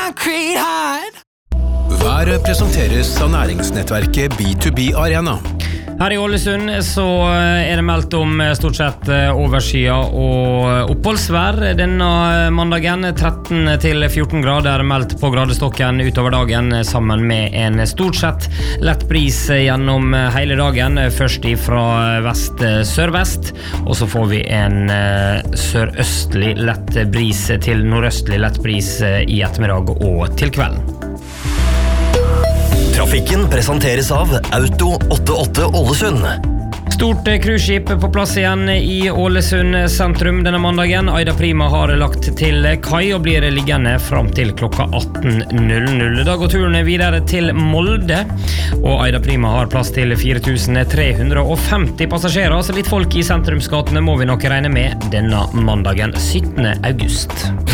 Været presenteres av næringsnettverket B2B Arena. Her i Ålesund så det meldt om stort sett overskya og oppholdsvær denne mandagen. 13 til 14 grader meldt på gradestokken utover dagen, sammen med en stort sett lett bris gjennom hele dagen. Først fra vest-sørvest, og så får vi en sørøstlig lett bris til nordøstlig lett bris i ettermiddag og til kvelden. Trafikken presenteres av Auto 88 Ålesund. Stort cruiseskip på plass igjen i Ålesund sentrum denne mandagen. Aida Prima har lagt til kai og blir liggende frem til klokka 18.00. Da går turen videre til Molde, og Aida Prima har plass til 4350 passasjerer, så litt folk i sentrumsgatene må vi nok regne med denne mandagen 17. august.